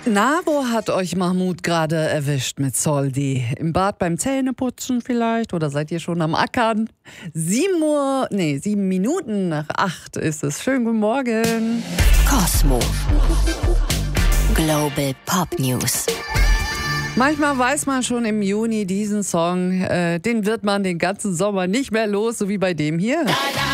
Na, wo hat euch Mahmoud gerade erwischt mit Soldi? Im Bad beim Zähneputzen vielleicht? Oder seid ihr schon am Ackern? 7 Minuten nach 8 ist es. Schönen guten Morgen. Kosmo. Global Pop News. Manchmal weiß man schon im Juni, diesen Song, den wird man den ganzen Sommer nicht mehr los, so wie bei dem hier.